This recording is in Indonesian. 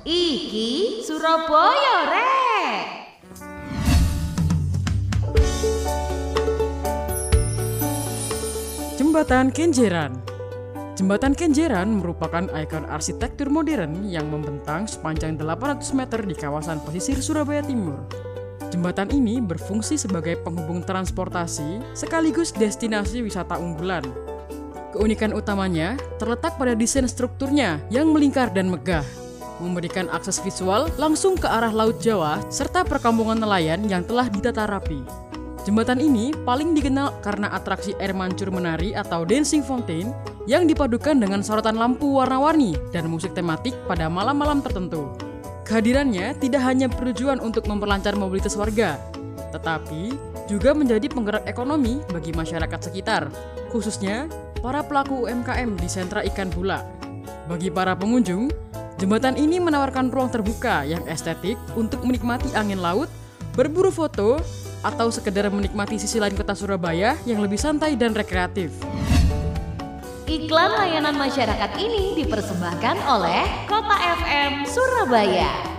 Iki Surabaya rek. Jembatan Kenjeran. Jembatan Kenjeran merupakan ikon arsitektur modern yang membentang sepanjang 800 meter di kawasan pesisir Surabaya Timur. Jembatan ini berfungsi sebagai penghubung transportasi sekaligus destinasi wisata unggulan. Keunikan utamanya terletak pada desain strukturnya yang melingkar dan megah, memberikan akses visual langsung ke arah Laut Jawa serta perkampungan nelayan yang telah ditata rapi. Jembatan ini paling dikenal karena atraksi air mancur menari atau dancing fountain yang dipadukan dengan sorotan lampu warna-warni dan musik tematik pada malam-malam tertentu. Kehadirannya tidak hanya bertujuan untuk memperlancar mobilitas warga, tetapi juga menjadi penggerak ekonomi bagi masyarakat sekitar, khususnya para pelaku UMKM di sentra ikan Bula. Bagi para pengunjung, jembatan ini menawarkan ruang terbuka yang estetik untuk menikmati angin laut, berburu foto, atau sekedar menikmati sisi lain kota Surabaya yang lebih santai dan rekreatif. Iklan layanan masyarakat ini dipersembahkan oleh Kota FM Surabaya.